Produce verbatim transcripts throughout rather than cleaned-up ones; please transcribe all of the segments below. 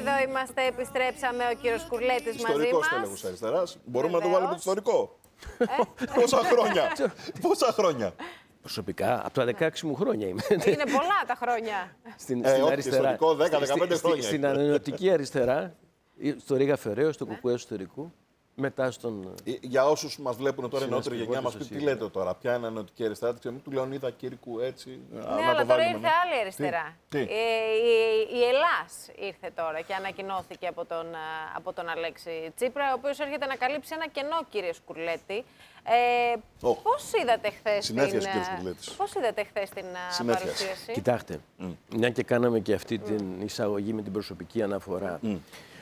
Εδώ είμαστε, επιστρέψαμε, ο κύριος Κουρλέτης μαζί μας. Ιστορικός τέλεχος αριστεράς. Μπορούμε Βεβαίως. να το βάλουμε το ιστορικό. Ε? Πόσα χρόνια. Πόσα χρόνια. Προσωπικά, από τα δεκαέξι μου χρόνια είμαι. Είναι πολλά τα χρόνια. Στην, ε, στην όχι, αριστερά. Ιστορικό δέκα με δεκαπέντε χρόνια. Στην ανανεωτική αριστερά, στο Ρίγα Φεραίο, στο Κουκουέ Εσωτερικού. Μετά στον... Για όσους μας βλέπουν τώρα, η νεότερη γενιά μας πει τι λέτε τώρα, ποια είναι ανανεωτική αριστερά, του Λεωνίδα Κύρκου έτσι. Ναι, αλλά τώρα ήρθε άλλη αριστερά. Τι? Τι? Ε, η, η Ελλάς ήρθε τώρα και ανακοινώθηκε από τον, από τον Αλέξη Τσίπρα, ο οποίος έρχεται να καλύψει ένα κενό, κύριε Σκουρλέτη. Ε, oh. Πώς είδατε χθες την, πώς είδατε χθες την παρουσίαση? Κοιτάξτε, mm. μια και κάναμε και αυτή mm. την εισαγωγή με την προσωπική αναφορά. Mm.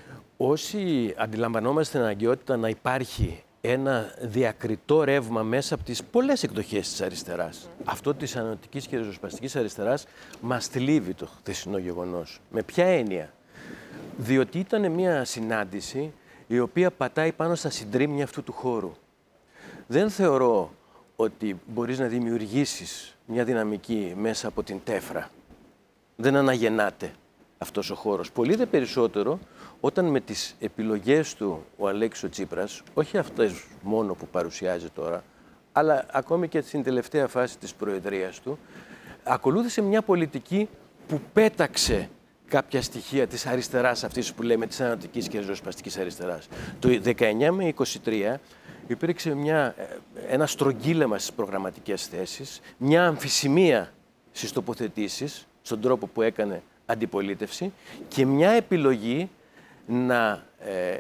Όσοι αντιλαμβανόμαστε την αναγκαιότητα να υπάρχει ένα διακριτό ρεύμα μέσα από τις πολλές εκδοχές της αριστεράς, mm. αυτό της ανανεωτικής και ριζοσπαστικής αριστεράς μας θλίβει το χθεσινό γεγονός. Με ποια έννοια? Διότι ήταν μια συνάντηση η οποία πατάει πάνω στα συντρίμμια αυτού του χώρου. Δεν θεωρώ ότι μπορείς να δημιουργήσεις μια δυναμική μέσα από την τέφρα. Δεν αναγεννάται αυτός ο χώρος. Πολύ δε περισσότερο όταν με τις επιλογές του ο Αλέξης Τσίπρας, όχι αυτές μόνο που παρουσιάζει τώρα, αλλά ακόμη και στην τελευταία φάση της προεδρίας του, ακολούθησε μια πολιτική που πέταξε κάποια στοιχεία της αριστεράς αυτής που λέμε της ανανεωτικής και ριζοσπαστικής αριστεράς. Το δεκαεννιά με είκοσι τρία υπήρξε μια, ένα στρογγύλεμα στις προγραμματικές θέσεις, μια αμφισημία στις τοποθετήσεις, στον τρόπο που έκανε αντιπολίτευση και μια επιλογή να ε,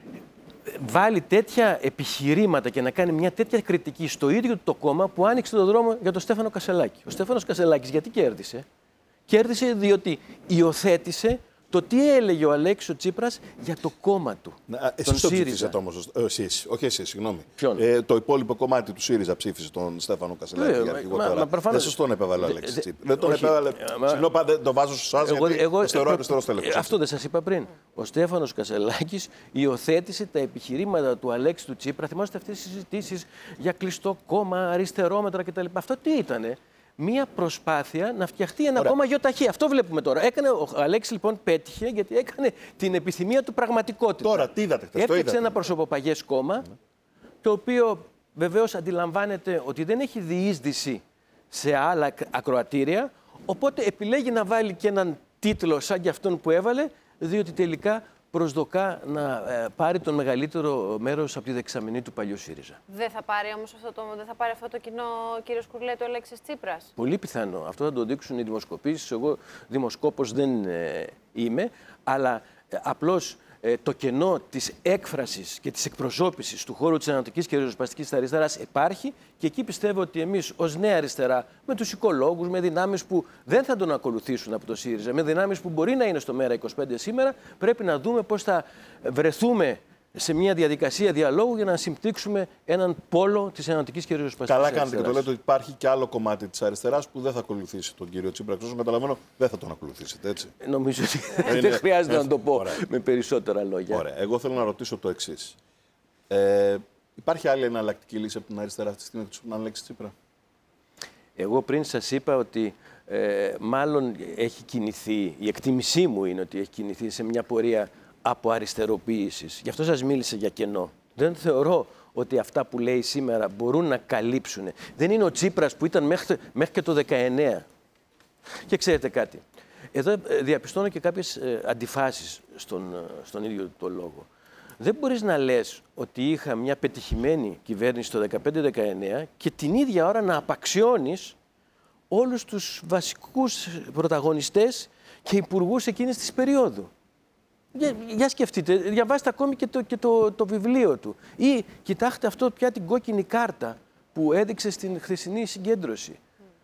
βάλει τέτοια επιχειρήματα και να κάνει μια τέτοια κριτική στο ίδιο το κόμμα που άνοιξε τον δρόμο για τον Στέφανο Κασελάκη. Ο Στέφανος Κασελάκης γιατί κέρδισε? Κέρδισε διότι υιοθέτησε το τι έλεγε ο Αλέξης Τσίπρας για το κόμμα του. Να, εσείς το ψήφισατε όμως, εσείς, όχι εσείς, συγγνώμη. Ε, το υπόλοιπο κομμάτι του ΣΥΡΙΖΑ ψήφισε τον Στέφανο Κασελάκη για αρχηγό τώρα. Δεν σας τον επέβαλε ο Αλέξης Τσίπρας. Δεν τον επέβαλε, συγγνώμη, το βάζω σε εσάς γιατί εγώ, εγώ, αριστερός τέλεχος. Αυτό δεν σας είπα πριν. Ο Στέφανος Κασελάκης υιοθέτησε τα επιχειρήματα του Αλέξη του Τσίπρα. Θυμάστε αυτές τις συζητήσεις για κλειστό κόμμα, αριστερόμετρα κτλ. Αυτό τι ήτανε? Μία προσπάθεια να φτιαχτεί ένα Ωραία. κόμμα γιοταχή. Αυτό βλέπουμε τώρα. Έκανε, ο Αλέξης λοιπόν πέτυχε γιατί έκανε την επιθυμία του πραγματικότητα. Τώρα, τι είδατε χθες? Έφτιαξε ένα προσωποπαγές κόμμα, mm. το οποίο βεβαίως αντιλαμβάνεται ότι δεν έχει διείσδυση σε άλλα ακροατήρια, οπότε επιλέγει να βάλει και έναν τίτλο σαν και αυτόν που έβαλε, διότι τελικά προσδοκά να ε, πάρει τον μεγαλύτερο μέρος από τη δεξαμενή του παλιού ΣΥΡΙΖΑ. Δεν θα πάρει όμως αυτό το, δεν θα πάρει αυτό το κοινό, κύριο Σκουρλέτου, ο Αλέξης Τσίπρας? Πολύ πιθανό. Αυτό θα το δείξουν οι δημοσκοπήσεις. Εγώ δημοσκόπος δεν ε, είμαι, αλλά ε, απλώς ε, το κενό της έκφρασης και της εκπροσώπησης του χώρου της ανανεωτικής και ριζοσπαστικής αριστεράς υπάρχει και εκεί πιστεύω ότι εμείς ως νέα αριστερά, με τους οικολόγους, με δυνάμεις που δεν θα τον ακολουθήσουν από το ΣΥΡΙΖΑ, με δυνάμεις που μπορεί να είναι στο Μέρα είκοσι πέντε σήμερα, πρέπει να δούμε πώς θα βρεθούμε σε μια διαδικασία διαλόγου για να συμπτύξουμε έναν πόλο της ανανεωτικής και ριζοσπαστικής αριστεράς. Καλά κάνετε και το λέτε ότι υπάρχει και άλλο κομμάτι της αριστεράς που δεν θα ακολουθήσει τον κύριο Τσίπρα. Όσο καταλαβαίνω, δεν θα τον ακολουθήσετε, έτσι. Νομίζω ότι δεν χρειάζεται να το πω Ωραία. με περισσότερα λόγια. Ωραία. Εγώ θέλω να ρωτήσω το εξής. Ε, υπάρχει άλλη εναλλακτική λύση από την αριστερά αυτή τη στιγμή από τον Αλέξη Τσίπρα? Εγώ πριν σας είπα ότι ε, μάλλον έχει κινηθεί, η εκτίμησή μου είναι ότι έχει κινηθεί σε μια πορεία από αριστεροποίησης. Γι' αυτό σας μίλησε για κενό. Δεν θεωρώ ότι αυτά που λέει σήμερα μπορούν να καλύψουν. Δεν είναι ο Τσίπρας που ήταν μέχρι, μέχρι και το δεκαεννέα. Και ξέρετε κάτι, εδώ διαπιστώνω και κάποιες ε, αντιφάσεις στον, στον ίδιο το λόγο. Δεν μπορείς να λες ότι είχα μια πετυχημένη κυβέρνηση το δεκαπέντε δεκαεννέα και την ίδια ώρα να απαξιώνεις όλους τους βασικούς πρωταγωνιστές και υπουργούς εκείνης της περίοδου. Για, για σκεφτείτε, διαβάστε ακόμη και, το, και το, το βιβλίο του. Ή κοιτάξτε αυτό πια την κόκκινη κάρτα που έδειξε στην χθεσινή συγκέντρωση.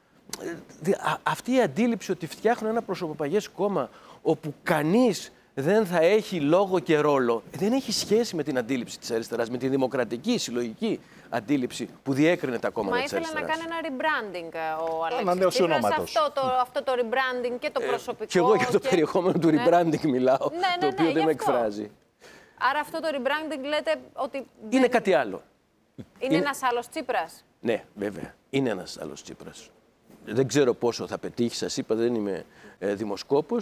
Mm. Α, αυτή η αντίληψη ότι φτιάχνουν ένα προσωποπαγές κόμμα όπου κανείς δεν θα έχει λόγο και ρόλο, δεν έχει σχέση με την αντίληψη της αριστεράς, με τη δημοκρατική, συλλογική αντίληψη που διέκρινε τα κόμματα της αριστεράς. Μα ήθελε να κάνει ένα rebranding ο Αλέξης Τσίπρας. Αυτό το, αυτό το rebranding και το προσωπικό. Ε, και εγώ για το και... περιεχόμενο του ναι. rebranding μιλάω, ναι, ναι, το οποίο ναι, δεν με αυτό. εκφράζει. Άρα αυτό το rebranding λέτε ότι... Είναι δεν... κάτι άλλο. Είναι, είναι ένας άλλος Τσίπρας. Ναι, βέβαια. Είναι ένας άλλος Τσίπρας. Δεν ξέρω πόσο θα πετύχει, σας είπα, δεν είμαι ε, δημοσκόπος,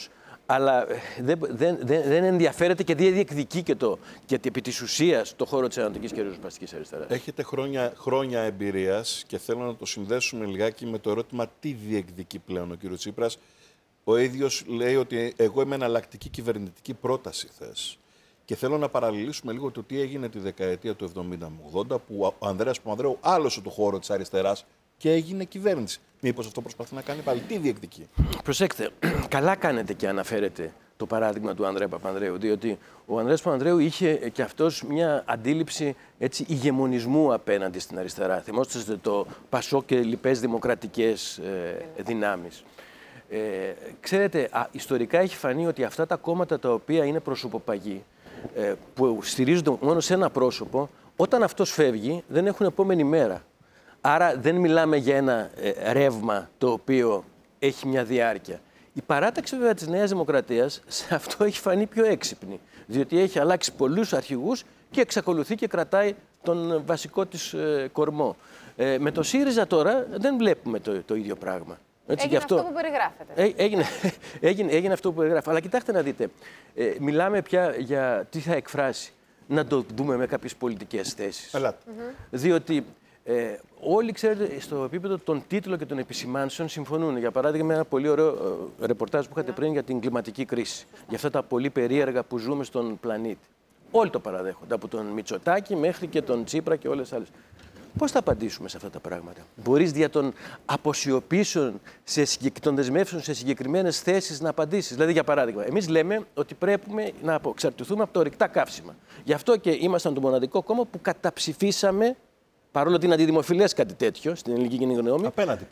Αλλά δεν, δεν, δεν ενδιαφέρεται και δεν διεκδικεί και, το, και επί της ουσίας το χώρο της ανατολικής και ριζοσπαστικής αριστεράς. Έχετε χρόνια, χρόνια εμπειρίας και θέλω να το συνδέσουμε λιγάκι με το ερώτημα τι διεκδικεί πλέον ο κ. Τσίπρας. Ο ίδιος λέει ότι εγώ είμαι εναλλακτική κυβερνητική πρόταση θες. Και θέλω να παραλληλήσουμε λίγο το τι έγινε τη δεκαετία του εβδομήντα με ογδόντα, που ο Ανδρέας Παπανδρέου άλωσε το χώρο της αριστεράς και έγινε κυβέρνηση. Μήπως αυτό προσπαθεί να κάνει πάλι? Τι διεκδικεί? Προσέξτε, καλά κάνετε και αναφέρετε το παράδειγμα του Ανδρέα Παπανδρέου, διότι ο Ανδρέας Παπανδρέου είχε και αυτός μια αντίληψη έτσι, ηγεμονισμού απέναντι στην αριστερά. Θυμόστε το Πασό και λοιπές δημοκρατικές ε, δυνάμεις. Ε, ξέρετε, α, ιστορικά έχει φανεί ότι αυτά τα κόμματα τα οποία είναι προσωποπαγή, ε, που στηρίζονται μόνο σε ένα πρόσωπο, όταν αυτός φεύγει δεν έχουν επόμενη μέρα. Άρα δεν μιλάμε για ένα ε, ρεύμα το οποίο έχει μια διάρκεια. Η παράταξη βέβαια της Νέας Δημοκρατίας σε αυτό έχει φανεί πιο έξυπνη, διότι έχει αλλάξει πολλούς αρχηγούς και εξακολουθεί και κρατάει τον βασικό της ε, κορμό. Ε, με το ΣΥΡΙΖΑ τώρα δεν βλέπουμε το, το ίδιο πράγμα. Έτσι, έγινε αυτό, αυτό που περιγράφεται. Έ, έγινε, έγινε, έγινε αυτό που περιγράφεται. Αλλά κοιτάξτε να δείτε, ε, μιλάμε πια για τι θα εκφράσει. Να το δούμε με κάποιες πολιτικές θέσεις. Mm-hmm. Διότι ε, όλοι, ξέρετε, στο επίπεδο των τίτλων και των επισημάνσεων συμφωνούν. Για παράδειγμα, με ένα πολύ ωραίο ε, ρεπορτάζ που είχατε mm-hmm. πριν για την κλιματική κρίση. Mm-hmm. Για αυτά τα πολύ περίεργα που ζούμε στον πλανήτη. Όλοι το παραδέχονται. Από τον Μητσοτάκη μέχρι και τον Τσίπρα και όλες άλλες. Πώς θα απαντήσουμε σε αυτά τα πράγματα? Μπορείς δια των αποσιωπήσεων και των δεσμεύσεων σε συγκεκριμένες θέσεις να απαντήσεις? Δηλαδή, για παράδειγμα, εμείς λέμε ότι πρέπει να εξαρτηθούμε από τα ορυκτά καύσιμα. Γι' αυτό και ήμασταν το μοναδικό κόμμα που καταψηφίσαμε, παρόλο ότι είναι αντιδημοφιλές κάτι τέτοιο στην ελληνική κοινή γνώμη,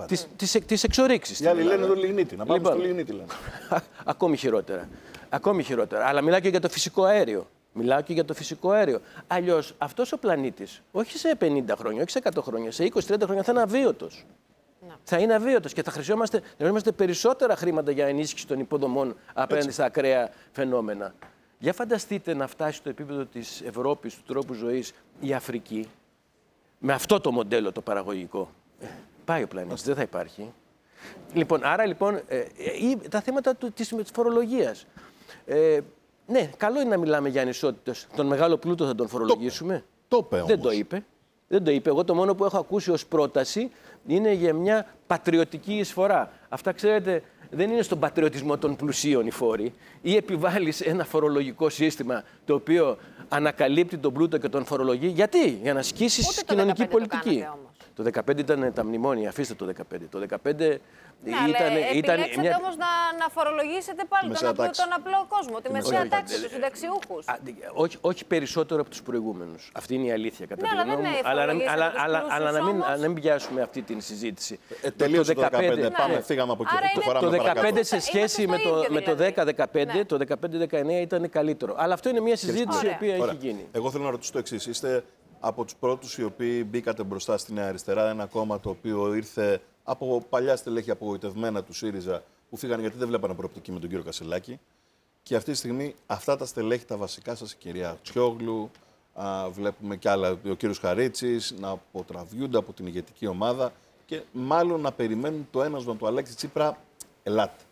τις εξορίξεις. Οι άλλοι λένε το λιγνίτη. Να πάμε λοιπόν, στο λιγνίτη, λένε. Ακόμη χειρότερα. Ακόμη χειρότερα. Αλλά μιλάω και για το φυσικό αέριο. Μιλάω και για το φυσικό αέριο. Αλλιώς αυτός ο πλανήτης, όχι σε πενήντα χρόνια, όχι σε εκατό χρόνια, σε είκοσι τριάντα χρόνια θα είναι αβίωτος. No. Θα είναι αβίωτος και θα χρειαζόμαστε περισσότερα χρήματα για ενίσχυση των υποδομών απέναντι στα ακραία φαινόμενα. Για φανταστείτε να φτάσει στο επίπεδο της Ευρώπης, του τρόπου ζωής, η Αφρική, με αυτό το μοντέλο το παραγωγικό. Πάει ο πλανήτης, δεν θα υπάρχει. Λοιπόν, άρα λοιπόν, ε, ε, τα θέματα του, της φορολογίας. Ε, Ναι, καλό είναι να μιλάμε για ανισότητες. Τον μεγάλο πλούτο θα τον φορολογήσουμε. Το, το είπε όμως. Δεν το είπε. Δεν το είπε. Εγώ το μόνο που έχω ακούσει ως πρόταση είναι για μια πατριωτική εισφορά. Αυτά, ξέρετε, δεν είναι στον πατριωτισμό των πλουσίων οι φόροι. Ή επιβάλλεις ένα φορολογικό σύστημα το οποίο ανακαλύπτει τον πλούτο και τον φορολογεί. Γιατί? Για να ασκήσεις κοινωνική πολιτική. Το δεκαπέντε ήταν τα μνημόνια. Αφήστε το δεκαπέντε. Το δεκαπέντε ναι, ήταν, επιλέξατε μια... όμως να, να φορολογήσετε πάλι τον απλό, τον απλό κόσμο, τη μεσαία τάξη, τους συνταξιούχους. Όχι, όχι περισσότερο από τους προηγούμενους. Αυτή είναι η αλήθεια κατά τη γνώμη μου. Αλλά, αλλά, αλλά, αλλά να, μην, να μην πιάσουμε αυτή την συζήτηση. Ε, τελείωσε το δεκαπέντε. Ναι. Πάμε, φύγαμε από εκεί. Το, το δεκαπέντε σε σχέση με το, με το δέκα δεκαπέντε, ναι. Το δεκαπέντε δεκαεννέα ήταν καλύτερο. Αλλά αυτό είναι μια συζήτηση η οποία έχει γίνει. Εγώ θέλω να ρωτήσω το εξής. Είστε από τους πρώτους οι οποίοι μπήκατε μπροστά στη Νέα Αριστερά, ένα κόμμα το οποίο ήρθε από παλιά στελέχη απογοητευμένα του ΣΥΡΙΖΑ που φύγανε γιατί δεν βλέπανε προοπτική με τον κύριο Κασελάκη. Και αυτή τη στιγμή αυτά τα στελέχη, τα βασικά σας, η κυρία Τσιόγλου, α, βλέπουμε κι άλλα, ο κύριος Χαρίτσης, να αποτραβιούνται από την ηγετική ομάδα και μάλλον να περιμένουν το ένασμα του Αλέξη Τσίπρα. Ελάτε.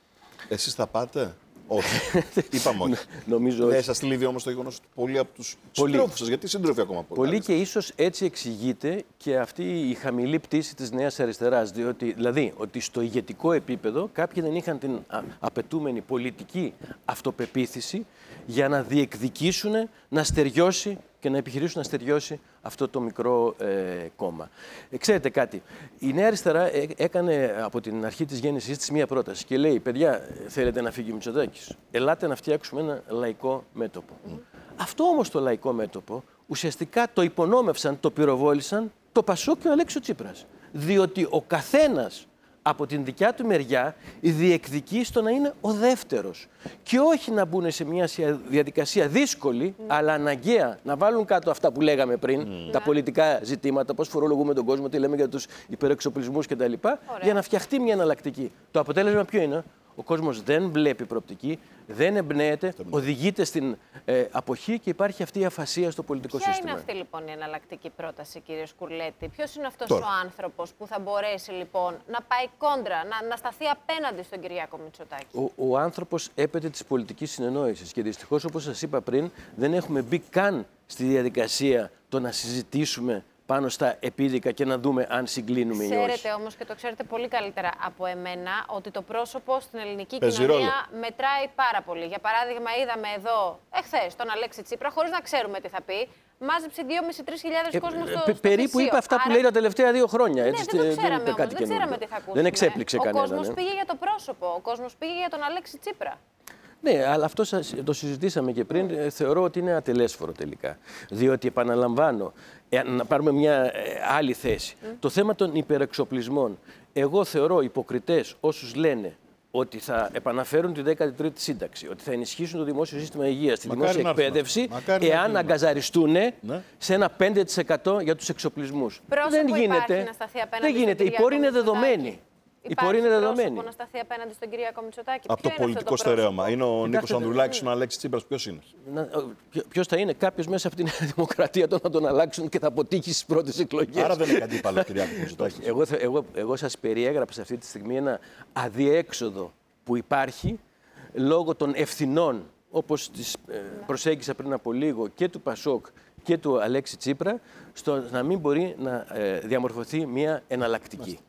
Εσείς θα πάτε? Όχι. Είπαμε όχι. Νομίζω ναι, σας λύδει όμως το γεγονός ότι πολλοί από τους συντρόφους σας, γιατί σύντροφοι ακόμα πολλοί. Πολλοί και ίσως έτσι εξηγείται και αυτή η χαμηλή πτήση της Νέας Αριστεράς. Διότι, δηλαδή, ότι στο ηγετικό επίπεδο κάποιοι δεν είχαν την απαιτούμενη πολιτική αυτοπεποίθηση για να διεκδικήσουν, να στεριώσει και να επιχειρήσουν να στεριώσει αυτό το μικρό ε, κόμμα. Ε, ξέρετε κάτι, η Νέα Αριστερά ε, έκανε από την αρχή της γέννησής της μία πρόταση και λέει, παιδιά, θέλετε να φύγει ο Μητσοτάκης, ελάτε να φτιάξουμε ένα λαϊκό μέτωπο. Mm. Αυτό όμως το λαϊκό μέτωπο ουσιαστικά το υπονόμευσαν, το πυροβόλησαν το Πασόκ και ο Αλέξης Τσίπρας. Διότι ο καθένας από την δικιά του μεριά διεκδικεί στο να είναι ο δεύτερος. Και όχι να μπουν σε μια διαδικασία δύσκολη, mm. αλλά αναγκαία, να βάλουν κάτω αυτά που λέγαμε πριν, mm. τα πολιτικά ζητήματα, πώς φορολογούμε τον κόσμο, τι λέμε για τους υπερεξοπλισμούς κτλ. Για να φτιαχτεί μια εναλλακτική. Το αποτέλεσμα ποιο είναι? Ο κόσμος δεν βλέπει προοπτική, δεν εμπνέεται, οδηγείται στην ε, αποχή και υπάρχει αυτή η αφασία στο πολιτικό Ποια σύστημα. είναι αυτή λοιπόν η εναλλακτική πρόταση, κύριε Σκουρλέτη? Ποιος είναι αυτός Τώρα. ο άνθρωπος που θα μπορέσει λοιπόν να πάει κόντρα, να, να σταθεί απέναντι στον Κυριάκο Μητσοτάκη? Ο, ο άνθρωπος έπεται της πολιτικής συνεννόησης και δυστυχώς, όπως σας είπα πριν, δεν έχουμε μπει καν στη διαδικασία το να συζητήσουμε πάνω στα επίδικα και να δούμε αν συγκλίνουμε ή όχι. Ξέρετε όμως, και το ξέρετε πολύ καλύτερα από εμένα, ότι το πρόσωπο στην ελληνική Παίζει κοινωνία ρόλο. μετράει πάρα πολύ. Για παράδειγμα, είδαμε εδώ εχθές τον Αλέξη Τσίπρα, χωρίς να ξέρουμε τι θα πει, μάζεψε δύο με τρεις χιλιάδες Ε, κόσμο στο, πε- στο περίπου θυσίο. είπε αυτά που Άρα... λέει τα τελευταία δύο χρόνια. Ναι, Έτσι, δεν το δεν ξέραμε είπε όμως, κάτι δεν ξέραμε καινούργιο. τι θα ακούσουμε. Δεν εξέπληξε ο κανέναν. κόσμος ε. πήγε για το πρόσωπο, ο κόσμος πήγε για τον Αλέξη Τσίπρα. Ναι, αλλά αυτό σας, το συζητήσαμε και πριν. Ε, θεωρώ ότι είναι ατελέσφορο τελικά. Διότι, επαναλαμβάνω, ε, να πάρουμε μια ε, άλλη θέση. Το θέμα των υπερεξοπλισμών. Εγώ θεωρώ υποκριτές όσους λένε ότι θα επαναφέρουν τη δέκατη τρίτη σύνταξη, ότι θα ενισχύσουν το δημόσιο σύστημα υγείας, τη Μακάρι δημόσια να έρθουν. εκπαίδευση, Μακάρι να εάν έρθουν. αγκαζαριστούν Ναι. σε ένα πέντε τοις εκατό για τους εξοπλισμούς. Πρόσωπο Δεν υπάρχει γίνεται. να σταθεί απέναντι Δεν στον γίνεται. Η Κυριάκο πόρη είναι Μητσοτάκη? δεδομένη. Η Υπάρχει πόρη είναι πρόσωπο δεδομένη. να σταθεί απέναντι στον Κυριάκο Μητσοτάκη? Από Ποιο το είναι πολιτικό αυτό το πρόσωπο? στερέωμα. Είναι ο Νίκος Κοιτάξτε, Ανδρουλάκης, ο Αλέξης Τσίπρας. Ποιος είναι? Ποιο θα είναι? Κάποιο μέσα από την Νέα Δημοκρατία το να τον αλλάξουν και θα αποτύχει στις πρώτες εκλογές. Άρα δεν είναι αντίπαλο, Κυριάκο Μητσοτάκη. Εγώ, θα- εγώ, εγώ σας περιέγραψα αυτή τη στιγμή ένα αδιέξοδο που υπάρχει λόγω των ευθυνών, όπως τις ε, προσέγγισα πριν από λίγο, και του Πασόκ και του Αλέξη Τσίπρα, στο να μην μπορεί να ε, διαμορφωθεί μια εναλλακτική.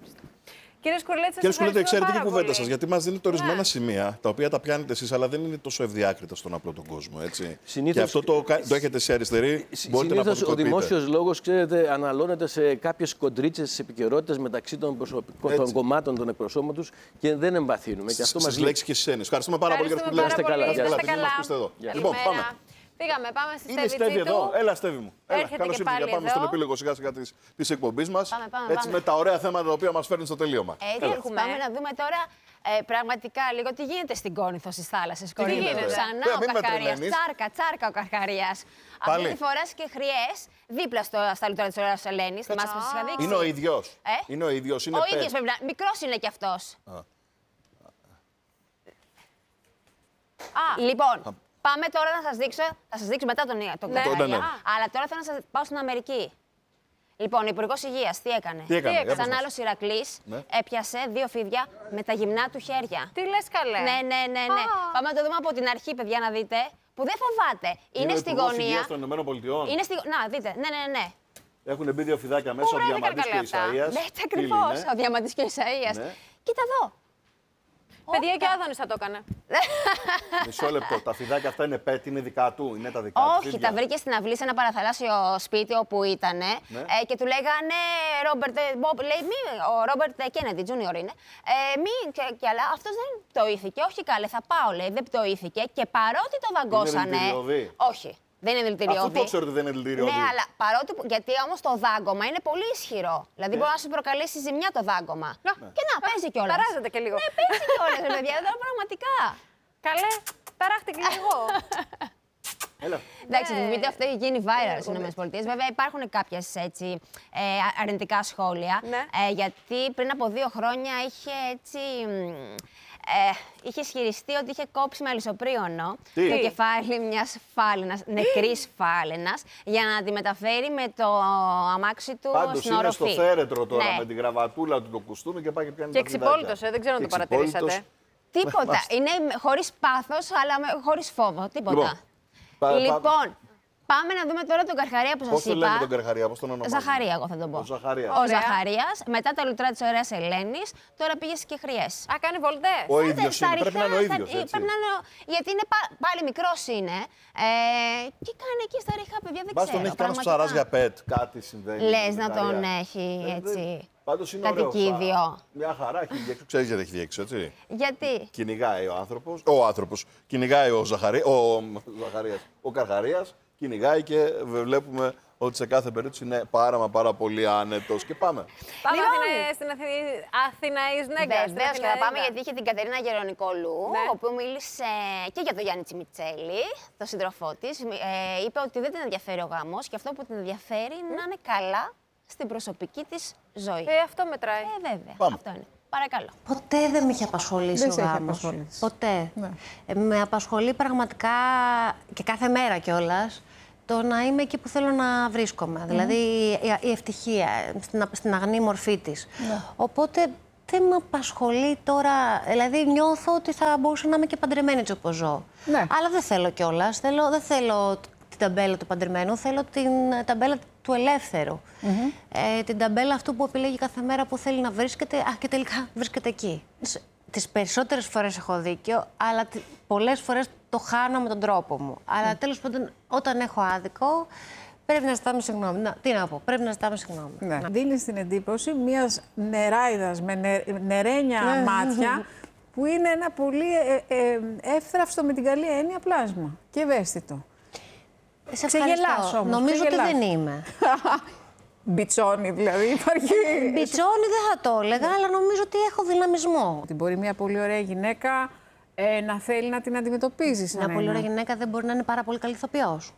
Κύριε Σκουρλέτη, σας Κύριε Σκουλέτη, ευχαριστούμε εξαιρετική πάρα κουβέντα πολύ. σας, γιατί μας δίνετε ορισμένα Ναι. σημεία, τα οποία τα πιάνετε εσείς, αλλά δεν είναι τόσο ευδιάκριτα στον απλό τον κόσμο. Έτσι. Συνήθως- Και αυτό το, κα- το έχετε σε αριστερή, μπορείτε να Συνήθως ο αποδικοποιείτε. δημόσιος λόγος, ξέρετε, αναλώνεται σε κάποιες κοντρίτσες της επικαιρότητας μεταξύ των, προσωπικών, των Έτσι. κομμάτων των εκπροσώπων τους και δεν εμβαθύνουμε. Και αυτό μας Στις λέει. λέξεις και στις έννοιες. Ευχαριστούμε πάρα πολύ, κύριε Ευχαριστούμε Σκουλέτη. πάρα Είστε πολύ. καλά. Να είστε Καλά, καλά. τιμή μας που είστε εδώ. Καλημέρα. Λοιπόν, πάμε. Πήγαμε, πάμε στη Είναι η Στέβη Στέβη Τσίτου. εδώ. Έλα, Στέβη μου. Έλα, Έρχεται καλώς και ήρθες πάλι για πάμε εδώ. στον επίλογο σιγά σιγά της, της εκπομπής μας. Πάμε, πάμε, Έτσι πάμε. με τα ωραία θέματα τα οποία μας φέρνει στο τελείωμα. Έτσι, Έλα. έχουμε. πάμε να δούμε τώρα ε, πραγματικά λίγο τι γίνεται στην Κόνηθο, στις θάλασσες Κορίνθου. γίνεται? Ξανά Ε, ο μην με Καρχαρίας, τρελαίνεις. τσάρκα, τσάρκα ο Καρχαρίας. Πάλι. Αυτή τη φορά και χρειές δίπλα στο, στα λουτρά της Ωραίας Ελένης. Θυμάστε που σας είχα δείξει. Είναι ο ίδιος. Ε? Είναι ο ίδιος. Είναι Ο πε- ίδιος πρέπει να. Μικρός είναι κι αυτός. Α, Λοιπόν, πάμε τώρα να σας δείξω. Θα σας δείξω μετά τον, τον Ναι. Καρχαρία. Ναι, ναι. Αλλά τώρα θέλω να σας πάω στην Αμερική. Λοιπόν, ο Υπουργός Υγείας τι έκανε. Τι έκανε, Τι για πες Σαν μας. άλλος Ηρακλής Ναι. έπιασε δύο φίδια με τα γυμνά του χέρια. τι λες καλέ? Ναι, ναι, ναι, ναι. Α. Πάμε να το δούμε από την αρχή, παιδιά, να δείτε. Που δεν φοβάται. Είναι, ο στη Υπουργός γωνία. Υγείας των Ηνωμένων Πολιτειών. Είναι στη... Να, δείτε. Ναι, ναι, ναι. Έχουν μπει δύο φιδάκια μέσα, ο βρέθηκαν Διαμαντής και ο καλά αυτά? Ισαΐας. Ναι, έτσι Φίλοι ακριβώς. είναι. Ο Διαμαντής και ο Ισαΐας. Ναι. Κοίτα εδώ. Παιδιά, και ο Άδωνης θα το έκανε. Μισό λεπτό. Τα φιδάκια αυτά είναι pet, είναι δικά του, είναι τα δικά του. Όχι, τα βρήκε στην αυλή σε ένα παραθαλάσσιο σπίτι όπου ήταν Ναι. ε, και του λέγανε Ρόμπερτ. Μπομπ, λέει, μη, ο Ρόμπερτ Κέννεντι, Τζούνιορ είναι. Ε, μη, και, και, αλλά αυτό δεν πτωήθηκε. Όχι καλέ, θα πάω, λέει, δεν πτωήθηκε. Και παρότι το δαγκώσανε. δηλητηριώδη? Όχι, δεν είναι δηλητηριώδη. Αυτό το ξέρω ότι δεν είναι δηλητηριώδη. Ναι, αλλά παρότι. που- Γιατί όμω το δάγκωμα είναι πολύ ισχυρό. Δηλαδή μπορεί να σου προκαλέσει ζημιά το δάγκωμα. Να. Και να, παίζει κιόλα. Ταράζεται και λίγο. Ναι, παίζει κιόλα, παιδιά, τώρα πραγματικά. Καλέ, ταράχτηκε και εγώ. Έλα. Εντάξει, Ναι. το βίντεο αυτό έχει γίνει viral στις ΗΠΑ. Βέβαια, υπάρχουν κάποιες έτσι, ε, αρνητικά σχόλια. Ναι. Ε, γιατί πριν από δύο χρόνια είχε έτσι. μ, Ε, είχε ισχυριστεί ότι είχε κόψει με αλυσοπρίωνο Τι? το κεφάλι μιας φάλαινας, νεκρής φάλαινας, για να τη μεταφέρει με το αμάξι του Πάντως στην είναι οροφή. στο θέρετρο τώρα Ναι. με την γραβατούλα του, το κουστούμι και πάει και πιάνει Και τα φιδάκια. εξυπόλυτος, ε, δεν ξέρω αν το Εξυπόλυτος. παρατηρήσατε. Τίποτα. Είναι χωρίς πάθος, αλλά με, χωρίς φόβο. Τίποτα. Λοιπόν, πα- πα- Λοιπόν, πάμε να δούμε τώρα τον Καρχαρία που σας Πώς είπα. το λέμε τον Καρχαρία, πώς τον ονομάζουμε? Ζαχαρία, εγώ θα τον πω. Ο Ζαχαρίας. Ο Ωραία. Ζαχαρίας, μετά τα λουτρά της Ωραίας Ελένης, τώρα πήγε στις Κεχριές. Α, κάνει βολτές. Ο ίδιος Στα είναι, πρέπει να είναι ο ριχά, ίδιος, στα- έτσι. πρέπει να είναι ο- Γιατί είναι πα- πάλι μικρός είναι. Ε, και κάνει εκεί στα ριχά, παιδιά, δεν Μπας ξέρω. τον έχει κάνει πραγματικά. ψαράς για pet, κάτι συμβαίνει. Λες με να την τον Ζαχαρία. έχει Ε, έτσι. δεν- Πάντως είναι ωραίο. κατοικίδιο. Μια χαρά έχει διέξω. Ξέρεις γιατί έχει διέξω, έτσι. Γιατί. Κυνηγάει ο άνθρωπος, ο άνθρωπος, κυνηγάει ο, Ζαχαρί, ο, Ζαχαρίας, ο Καρχαρίας, κυνηγάει και βλέπουμε ότι σε κάθε περίπτωση είναι πάρα μα πάρα πολύ άνετος. Και πάμε. Πάμε Λοιπόν. Αθηναί- στην Αθηναί- Αθηναής Νέγκα. στην Βεβαίω και θα Αθηναίδα. πάμε γιατί είχε την Κατερίνα Γερονικολού, Ναι. ο οποίος μίλησε και για τον Γιάννη Τσιμιτσέλη, τον σύντροφό τη. Ε, είπε ότι δεν την ενδιαφέρει ο γάμος και αυτό που την ενδιαφέρει είναι να είναι καλά στην προσωπική της ζωή. Ε, αυτό μετράει. Ε, βέβαια. Πάμε. Αυτό είναι. Παρακαλώ. Ποτέ δεν με είχε απασχολήσει δεν ο γάμος. Ποτέ. Ναι. Ε, με απασχολεί πραγματικά και κάθε μέρα κιόλας το να είμαι εκεί που θέλω να βρίσκομαι. Mm. Δηλαδή η, η ευτυχία στην, στην αγνή μορφή της. Ναι. Οπότε δεν με απασχολεί τώρα. Δηλαδή νιώθω ότι θα μπορούσα να είμαι και παντρεμένη έτσι όπως ζω. Ναι. Αλλά δεν θέλω κιόλας. Θέλω, δεν θέλω την ταμπέλα του παντρεμένου, θέλω την ταμπέλα του ελεύθερου. Mm-hmm. Ε, την ταμπέλα αυτού που επιλέγει κάθε μέρα που θέλει να βρίσκεται, α, και τελικά βρίσκεται εκεί. Τις περισσότερες φορές έχω δίκιο, αλλά πολλές φορές το χάνω με τον τρόπο μου. Mm. Αλλά τέλος πάντων, όταν έχω άδικο, πρέπει να ζητάμε συγγνώμη. Να, τι να πω, πρέπει να ζητάμε συγγνώμη. Ναι. Να. Δίνεις την εντύπωση μιας νεράιδας με νε, νερένια μάτια, που είναι ένα πολύ ε, ε, εύθραυστο με την καλή έννοια πλάσμα και ευαίσθητο. Σε ξεγελάς όμως. Νομίζω ξεγελάς. ότι δεν είμαι. Μπιτσόνι δηλαδή, υπάρχει. Μπιτσόνι δεν θα το έλεγα, αλλά νομίζω ότι έχω δυναμισμό. Ότι μπορεί μια πολύ ωραία γυναίκα ε, να θέλει να την αντιμετωπίζει. Μια πολύ ωραία γυναίκα δεν μπορεί να είναι πάρα πολύ καλή ηθοποιός.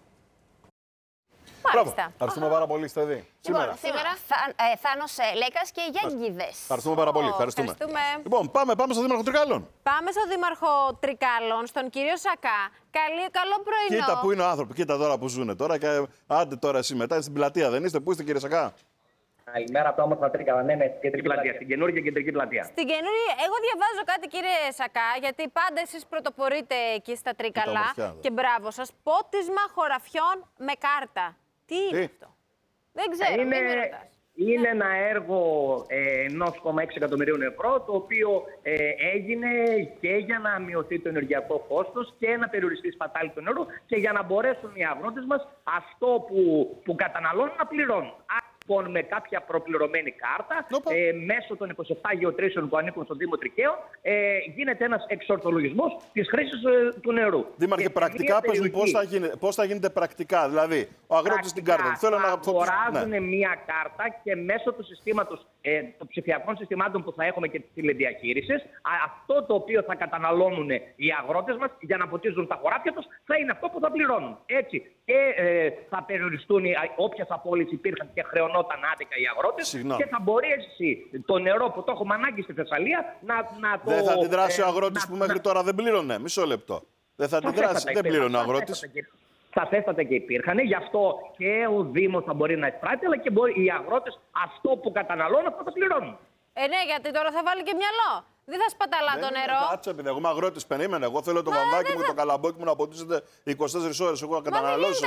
Μάλιστα. Ευχαριστούμε πάρα πολύ, Στεδί. Λοιπόν, σήμερα θα, ε, Θάνος Λέκας και Γιάνγκηδες. Ευχαριστούμε πάρα πολύ. Ευχαριστούμε. Ευχαριστούμε. Λοιπόν, πάμε, πάμε στο Δήμαρχο Τρικάλων. Πάμε στο Δήμαρχο Τρικάλων, στον κύριο Σακά. Καλή, καλό πρωινό. Κοίτα που είναι ο άνθρωπο, κοίτα τώρα που ζουν τώρα και άντε τώρα εσύ μετά στην πλατεία δεν είστε. Πού είστε, κύριε Σακά? Καλημέρα από τα όμορφα Τρίκαλα. Ναι, ναι, στην κεντρική πλατεία. Στην καινούργια κεντρική πλατεία. Στην καινούργια, εγώ διαβάζω κάτι, κύριε Σακά, γιατί πάντα εσείς πρωτοπορείτε εκεί στα Τρίκαλα. Και μπράβο σας. Πότισμα χωραφιών με κάρτα. Τι είναι Τι? αυτό? Δεν ξέρω, είναι, μην με ρωτάς. είναι ένα έργο ε, ενός κόμμα έξι εκατομμυρίων ευρώ, το οποίο ε, έγινε και για να μειωθεί το ενεργειακό κόστος και να περιοριστεί η σπατάλη του νερού και για να μπορέσουν οι αγρότες μας αυτό που, που καταναλώνουν να πληρώνουν. Λοιπόν, με κάποια προπληρωμένη κάρτα, ε, μέσω των είκοσι επτά γεωτρήσεων που ανήκουν στο Δήμο Τρικαίων, ε, γίνεται ένας εξορθολογισμός της χρήσης ε, του νερού. Δήμαρχε, πρακτικά πες μου πώς θα, γίνεται, πώς θα γίνεται πρακτικά. Δηλαδή, ο αγρότης την κάρτα. Θέλω να αγοράζουν ναι. μία κάρτα και μέσω του συστήματος, ε, των ψηφιακών συστημάτων που θα έχουμε και της τηλεδιαχείρισης, αυτό το οποίο θα καταναλώνουν οι αγρότες μας για να ποτίζουν τα χωράφια τους, θα είναι αυτό που θα πληρώνουν. Έτσι. Και ε, θα περιοριστούν όποιες απώλειες υπήρχαν και χρεωνόταν άδικα οι αγρότες. Συγγνώμη. Και θα μπορεί έτσι το νερό που το έχουμε ανάγκη στη Θεσσαλία να, να το. Δεν θα αντιδράσει ε, ο αγρότης που μέχρι να... τώρα δεν πλήρωνε. Μισό λεπτό. Δεν θα αντιδράσει. Δεν πλήρωνε ο αγρότης. Σαφέστατα και υπήρχαν. Γι' αυτό και ο Δήμος θα μπορεί να εισπράττει, αλλά και μπορεί, οι αγρότες αυτό που καταναλώνουν αυτό θα πληρώνουν. Ε, ναι, γιατί τώρα θα βάλει και μυαλό. Δεν θα σπαταλά το νερό. Κάτσε, επειδή εγώ είμαι αγρότης, περίμενε. Εγώ θέλω το βαμβάκι μου και το καλαμπόκι μου να ποτίζεται είκοσι τέσσερις ώρες. Εγώ να καταναλώσω.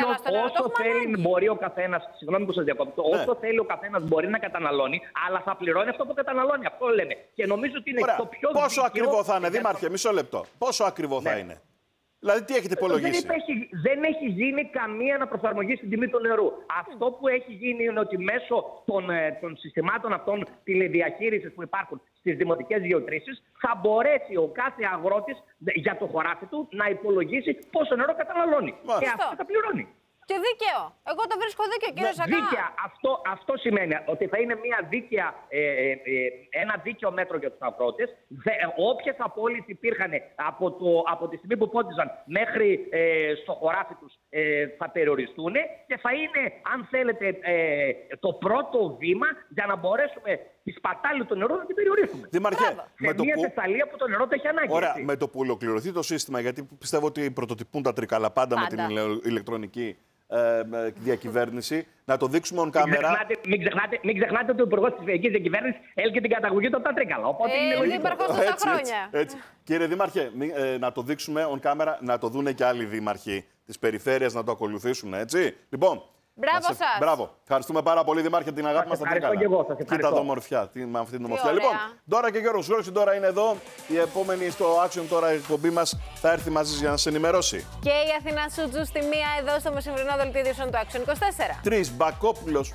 Όσο θέλει μπορεί ο καθένας, συγγνώμη που σας διακόπτω, ναι. όσο θέλει ο καθένας μπορεί να καταναλώνει, αλλά θα πληρώνει αυτό που καταναλώνει. Αυτό λέμε. Και νομίζω ότι είναι Ωραία. το πιο Πόσο δίκαιο... ακριβό θα είναι, Δήμαρχε, μισό λεπτό. Πόσο ακριβό ναι. θα είναι? Δηλαδή, τι έχετε υπολογίσει? Δεν έχει, δεν έχει γίνει καμία αναπροσαρμογή στην τιμή του νερού. Αυτό που έχει γίνει είναι ότι μέσω των, των συστημάτων αυτών τηλεδιαχείρισης που υπάρχουν στις δημοτικές γεωτρήσεις θα μπορέσει ο κάθε αγρότης για το χωράφι του να υπολογίσει πόσο νερό καταναλώνει. Μάλιστα. Και αυτό θα πληρώνει. Και δίκαιο. Εγώ το βρίσκω δίκαιο, κύριε Σακά. Δίκαια. Αυτό, αυτό σημαίνει ότι θα είναι μια δίκαια, ε, ε, ένα δίκαιο μέτρο για τους αγρότες. Όποιες απώλειες υπήρχαν από, το, από τη στιγμή που πότιζαν μέχρι ε, στο χωράφι τους ε, θα περιοριστούν και θα είναι, αν θέλετε, ε, το πρώτο βήμα για να μπορέσουμε τη σπατάλη του νερού να την περιορίσουμε. Δημαρχέ, σε μια που... Θεσσαλία που το νερό το έχει ανάγκη. Ωραία, με το που ολοκληρωθεί το σύστημα, γιατί πιστεύω ότι πρωτοτυπούν τα Τρικάλα πάντα, πάντα. με την ηλεκτρονική ε, διακυβέρνηση, να το δείξουμε on camera. Μην ξεχνάτε, μην ξεχνάτε, μην ξεχνάτε ότι ο Υπουργός της Ψηφιακής Διακυβέρνησης έλκε την καταγωγή του από τα Τρίκαλα. Οπότε ε, είναι λογικό. τόσα χρόνια. Έτσι, έτσι. Κύριε Δήμαρχε, μη, ε, να το δείξουμε on camera, να το δούνε και άλλοι δήμαρχοι της περιφέρειας να το ακολουθήσουν, έτσι. Λοιπόν, μπράβο σε... σας. Μπράβο. Ευχαριστούμε πάρα πολύ, Δήμαρχε, την αγάπη μας στα Τρίκαλα. Και εγώ, σας κοίτα εδώ ομορφιά, με αυτή την ομορφιά. Λοιπόν, τώρα και Γιώργος Γιώργος τώρα είναι εδώ. Η επόμενη στο Action τώρα η εκπομπή μας θα έρθει μαζί για να σε ενημερώσει. Και η Αθηνά Σούτζου στη μία εδώ στο μεσημβρινό δελτίο ειδήσεων του Action είκοσι τέσσερα. Τρεις Μπακόπουλος.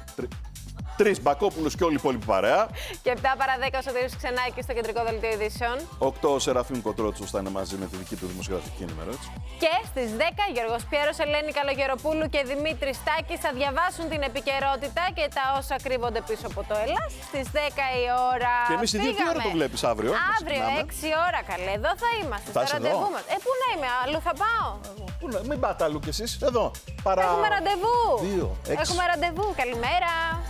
Τρεις Μπακόπουλος και όλη η υπόλοιπη παρέα. Και επτά παρά δέκα ο Σωτήρης Ξενάκη στο κεντρικό δελτίο ειδήσεων. οκτώ ο Σεραφείμ Κοτρότσος θα είναι μαζί με τη δική του δημοσιογραφική ενημέρωση. Και στις δέκα Γιώργος Πιέρος, Ελένη Καλογεροπούλου και Δημήτρης Στάκης θα διαβάσουν την επικαιρότητα και τα όσα κρύβονται πίσω από το Ελλάς. Στις δέκα η ώρα. Και εμείς οι δύο τι ώρα το βλέπεις αύριο? Αύριο, έξι ώρα καλέ. Εδώ θα είμαστε. Θα στο ραντεβού μας. Ε, πού να είμαι, αλλού θα πάω. Πού να, μην πάτε αλλού κι εσείς, εδώ. Παρά... Έχουμε ραντεβού. Δύο, Έχουμε ραντεβού. Καλημέρα.